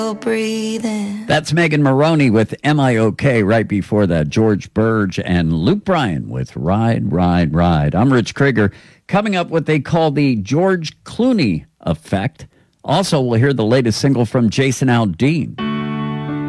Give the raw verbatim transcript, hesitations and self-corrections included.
breathing. That's Megan Maroney with M I O K. Right before that, George Burge and Luke Bryan with Ride, Ride, Ride. I'm Rich Krieger. Coming up, what they call the George Clooney effect. Also, we'll hear the latest single from Jason Aldean.